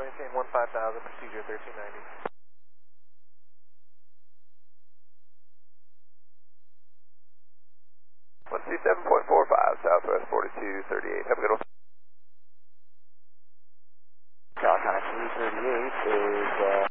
maintain 15,000, procedure 1390. 1C7.45, Southwest 4238. Have a good one. California 338 is